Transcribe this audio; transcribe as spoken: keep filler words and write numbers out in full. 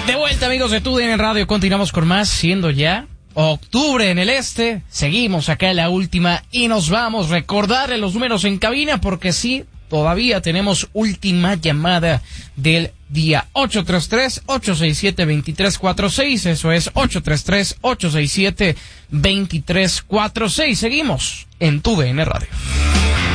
De vuelta, amigos de Tu D N Radio, continuamos con más, siendo ya octubre en el este. Seguimos acá en la última y nos vamos a recordarle los números en cabina porque sí, todavía tenemos última llamada del día. Ocho tres tres, ocho seis siete, dos tres cuatro seis, eso es ocho tres tres, ocho seis siete, dos tres cuatro seis. Seguimos en Tu D N Radio.